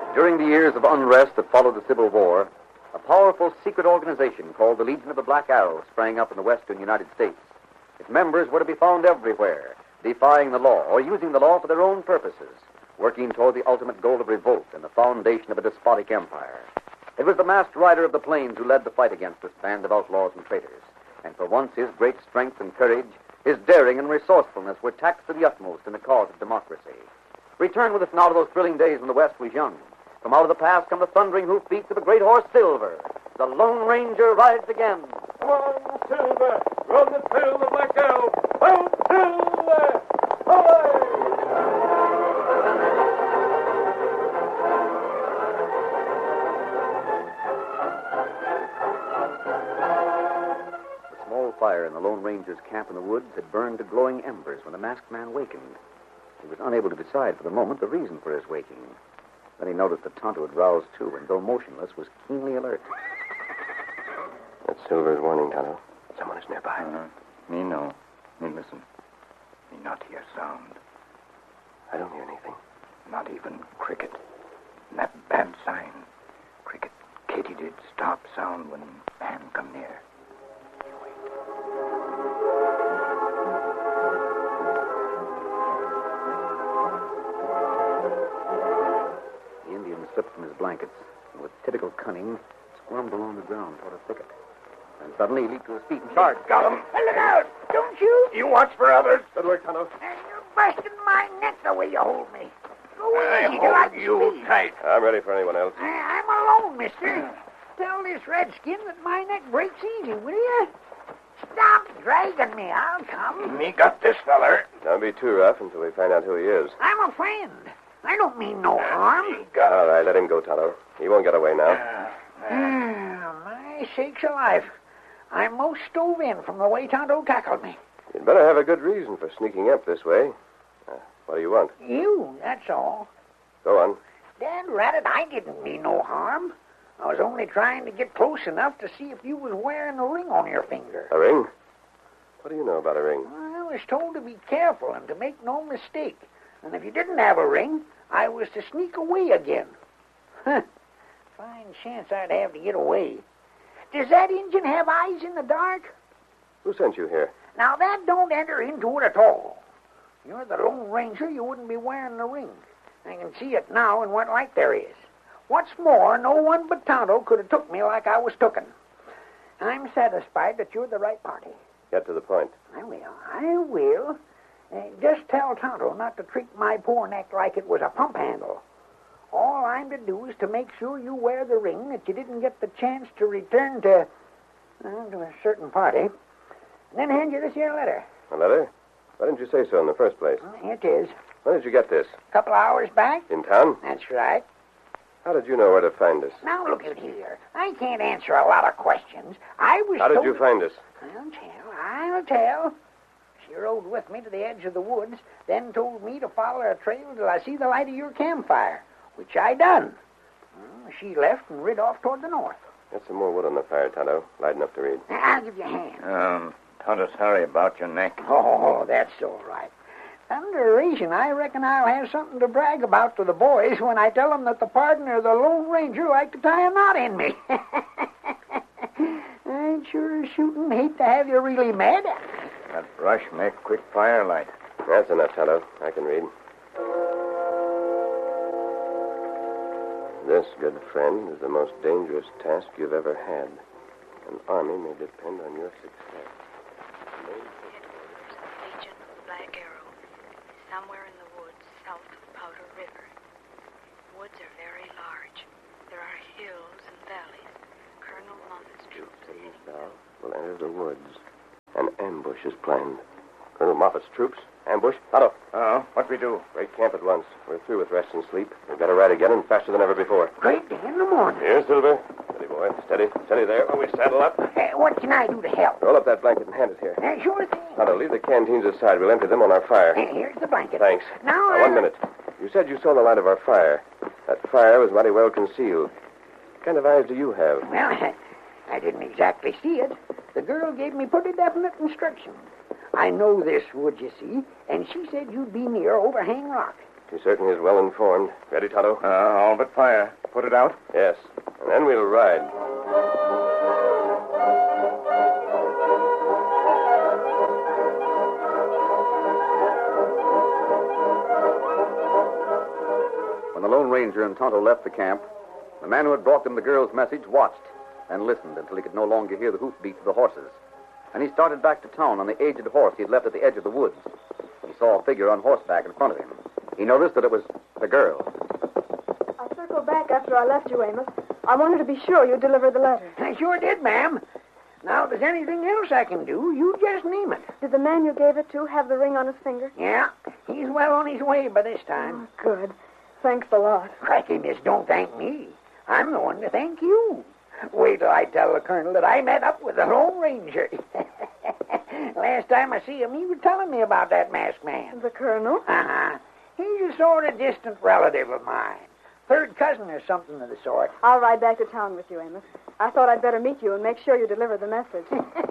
During the years of unrest that followed the Civil War, a powerful secret organization called the Legion of the Black Arrow sprang up in the western United States. Its members were to be found everywhere, defying the law or using the law for their own purposes, working toward the ultimate goal of revolt and the foundation of a despotic empire. It was the masked rider of the plains who led the fight against this band of outlaws and traitors. And for once, his great strength and courage, his daring and resourcefulness were taxed to the utmost in the cause of democracy. Return with us now to those thrilling days when the West was young. From out of the past come the thundering hoofbeats of the great horse Silver. The Lone Ranger rides again. Come on, Silver! Run the trail of the Black Arrow! Out, Silver! Away! The small fire in the Lone Ranger's camp in the woods had burned to glowing embers when the masked man wakened. He was unable to decide for the moment the reason for his waking. Then he noticed that Tonto had roused too, and though motionless, was keenly alert. That's Silver's warning, Tonto. Someone is nearby. Me no. Me listen. Me not hear sound. I don't hear anything. Not even cricket. That bad sign. Cricket katydid stop sound when man come near. You wait. The Indian slipped from his blankets and with typical cunning squirmed along the ground toward a thicket. And suddenly he leaped to his feet and charged. Got him. Hey, look out! Don't you? You watch for others. Good work, Tonto. You're busting my neck the way you hold me. Go I easy till I hold can you speak. tight. I'm ready for anyone else. I'm alone, mister. Tell this redskin that my neck breaks easy, will you? Stop dragging me. I'll come. Me got this feller. Don't be too rough until we find out who he is. I'm a friend. I don't mean no harm. Me got All right, let him go, Tonto. He won't get away now. My sakes alive. I'm most stove in from the way Tonto tackled me. You'd better have a good reason for sneaking up this way. What do you want? You, that's all. Go on. Dad Ratted, I didn't mean no harm. I was only trying to get close enough to see if you was wearing a ring on your finger. A ring? What do you know about a ring? I was told to be careful and to make no mistake. And if you didn't have a ring, I was to sneak away again. Huh. Fine chance I'd have to get away. Does that Injun have eyes in the dark? Who sent you here? Now, that don't enter into it at all. You're the Lone Ranger, you wouldn't be wearing the ring. I can see it now in what light there is. What's more, no one but Tonto could have took me like I was tooken. I'm satisfied that you're the right party. Get to the point. I will. Just tell Tonto not to treat my poor neck like it was a pump handle. All I'm to do is to make sure you wear the ring that you didn't get the chance to return to a certain party. And then hand you this here letter. A letter? Why didn't you say so in the first place? Here it is. When did you get this? A couple hours back? In town? That's right. How did you know where to find us? Now, look at here. I can't answer a lot of questions. I was How did told... you find us? I'll tell. She rode with me to the edge of the woods, then told me to follow her trail till I see the light of your campfire, which I done. She left and rid off toward the north. Get some more wood on the fire, Tonto. Light enough to read. I'll give you a hand. Tonto, sorry about your neck. Oh, that's all right. Thunderation, I reckon I'll have something to brag about to the boys when I tell them that the partner of the Lone Ranger liked to tie a knot in me. I'd sure as shooting hate to have you really mad. That brush make quick firelight. That's enough, Tonto. I can read. This, good friend, is the most dangerous task you've ever had. An army may depend on your success. Legion of the Black Arrow, somewhere in the woods south of Powder River. Woods are very large. There are hills and valleys. Colonel Moffat's troops are heading south. Will enter the woods. An ambush is planned. Colonel Moffat's troops? Ambush? Tonto. What we do? Break camp at once. We're through with rest and sleep. We've got to ride again and faster than ever before. Great day in the morning. Here, Silver. Steady, boy. Steady. Steady there while we saddle up. What can I do to help? Roll up that blanket and hand it here. Sure thing. Tonto, leave the canteens aside. We'll empty them on our fire. Here's the blanket. Thanks. Now, 1 minute. You said you saw the light of our fire. That fire was mighty well concealed. What kind of eyes do you have? Well, I didn't exactly see it. The girl gave me pretty definite instructions. I know this wood, you see, and she said you'd be near Overhang Rock. He certainly is well informed. Ready, Tonto? All but fire. Put it out. Yes. And then we'll ride. When the Lone Ranger and Tonto left the camp, the man who had brought them the girl's message watched and listened until he could no longer hear the hoofbeats of the horses. And he started back to town on the aged horse he had left at the edge of the woods. He saw a figure on horseback in front of him. He noticed that it was the girl. I circled back after I left you, Amos. I wanted to be sure you delivered the letter. I sure did, ma'am. Now, if there's anything else I can do, you just name it. Did the man you gave it to have the ring on his finger? Yeah, he's well on his way by this time. Oh, good. Thanks a lot. Cracky, miss, don't thank me. I'm the one to thank you. Wait till I tell the colonel that I met up with the Lone Ranger. Last time I see him, he was telling me about that masked man. The colonel? Uh-huh. He's a sort of distant relative of mine. Third cousin or something of the sort. I'll ride back to town with you, Amos. I thought I'd better meet you and make sure you deliver the message.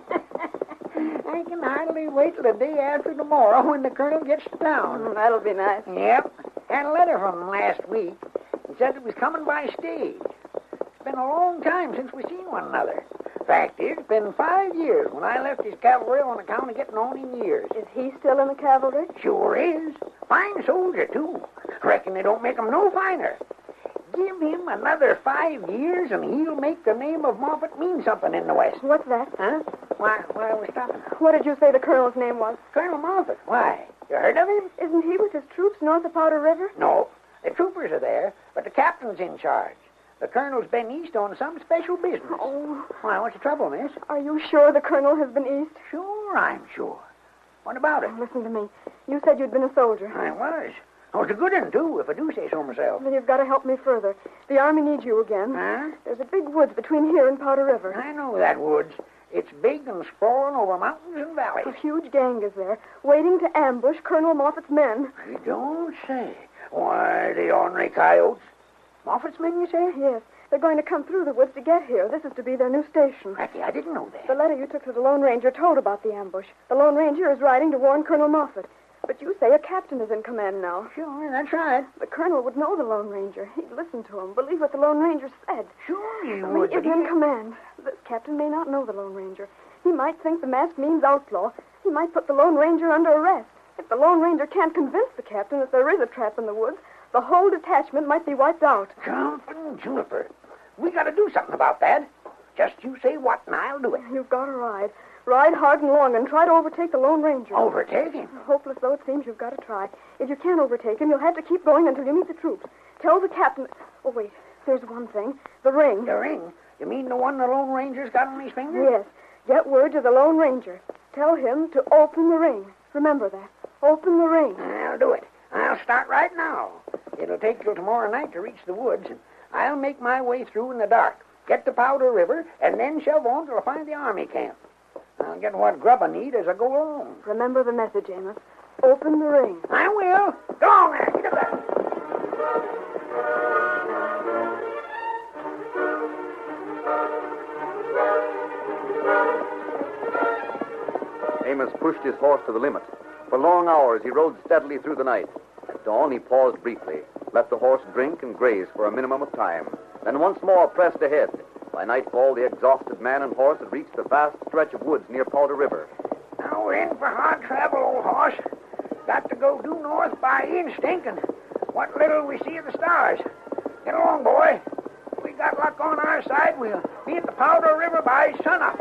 I can hardly wait till the day after tomorrow when the colonel gets to town. That'll be nice. Yep. Had a letter from him last week. He said it was coming by stage. It's been a long time since we've seen one another. Fact is, it's been 5 years when I left his cavalry on account of getting on in years. Is he still in the cavalry? Sure is. Fine soldier, too. Reckon they don't make him no finer. Give him another 5 years, and he'll make the name of Moffett mean something in the West. What's that? Huh? Why are we stopping? What did you say the colonel's name was? Colonel Moffett. Why? You heard of him? Isn't he with his troops north of Powder River? No. The troopers are there, but the captain's in charge. The colonel's been east on some special business. Oh. Why, what's the trouble, miss? Are you sure the colonel has been east? Sure, I'm sure. What about it? Listen to me. You said you'd been a soldier. I was. I was a good one, too, if I do say so myself. Then you've got to help me further. The army needs you again. Huh? There's a big woods between here and Powder River. I know that woods. It's big and sprawling over mountains and valleys. A huge gang is there, waiting to ambush Colonel Moffett's men. You don't say. Why, the ornery coyotes. Moffat's men, you say? Yes. They're going to come through the woods to get here. This is to be their new station. Cracky, I didn't know that. The letter you took to the Lone Ranger told about the ambush. The Lone Ranger is riding to warn Colonel Moffett. But you say a captain is in command now. Sure, that's right. The colonel would know the Lone Ranger. He'd listen to him, believe what the Lone Ranger said. Sure he He would. is in command. This captain may not know the Lone Ranger. He might think the mask means outlaw. He might put the Lone Ranger under arrest. If the Lone Ranger can't convince the captain that there is a trap in the woods, the whole detachment might be wiped out. Jumping Juniper. We got to do something about that. Just you say what, and I'll do it. You've got to ride. Ride hard and long and try to overtake the Lone Ranger. Overtake him? Hopeless though it seems, you've got to try. If you can't overtake him, you'll have to keep going until you meet the troops. Tell the captain... Oh, wait. There's one thing. The ring. The ring? You mean the one the Lone Ranger's got on his finger? Yes. Get word to the Lone Ranger. Tell him to open the ring. Remember that. Open the ring. I'll do it. I'll start right now. It'll take till tomorrow night to reach the woods, and I'll make my way through in the dark, get to Powder River, and then shove on till I find the army camp. I'll get what grub I need as I go along. Remember the message, Amos. Open the ring. I will. Go on there. Get up there. Amos pushed his horse to the limit. For long hours, he rode steadily through the night. At dawn, he paused briefly, let the horse drink and graze for a minimum of time, then once more pressed ahead. By nightfall, the exhausted man and horse had reached the vast stretch of woods near Powder River. Now we're in for hard travel, old horse. Got to go due north by instinct, and what little we see of the stars. Get along, boy. If we got luck on our side, we'll be at the Powder River by sunup.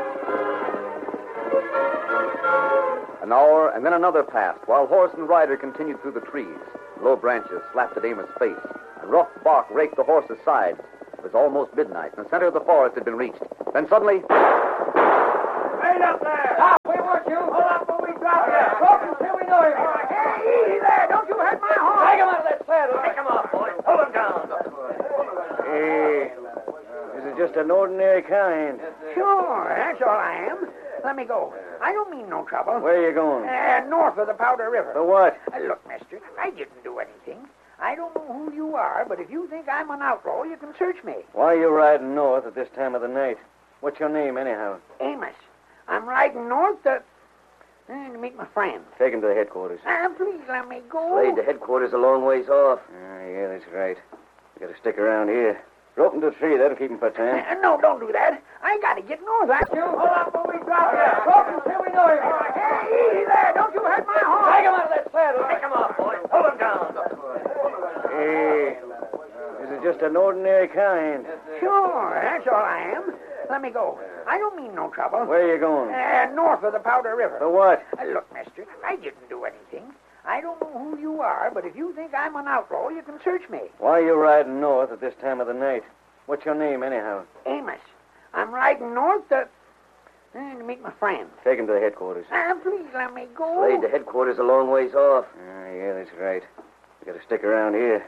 An hour and then another passed, while horse and rider continued through the trees. Low branches slapped at Amos' face, and rough bark raked the horse's sides. It was almost midnight, and the center of the forest had been reached. Then suddenly... Wait up there! Stop! We want you. Hold up when we drop you! Stop until we know you. Hey, easy there! Don't you hurt my horse! Take him out of that saddle! Take him off, boy! Hold him down! Hey, this is just an ordinary kind. Sure, that's all I am. Let me go. I don't mean no trouble. Where are you going? North of the Powder River. For what? Look, mister, I didn't do anything. I don't know who you are, but if you think I'm an outlaw, you can search me. Why are you riding north at this time of the night? What's your name, anyhow? Amos. I'm riding north to... To meet my friend. Take him to the headquarters. Please let me go. Slade, the headquarters a long ways off. Yeah, that's right. We gotta stick around here. Rope him to a tree. That'll keep him for time. No, don't do that. I gotta get north. You hold on till we drop you. Rope him till we know him. Hey, easy there. Don't you hurt my horse. Take him out of that saddle. Take him off, boys. Pull him down. Hey, this is just an ordinary kind. Sure, that's all I am. Let me go. I don't mean no trouble. Where are you going? North of the Powder River. For what? Look, mister, I didn't do anything. I don't know who you are, but if you think I'm an outlaw, you can search me. Why are you riding north at this time of the night? What's your name, anyhow? Amos. I'm riding north to meet my friend. Take him to the headquarters. Please let me go. Slade, the headquarters a long ways off. Yeah, that's right. We gotta stick around here.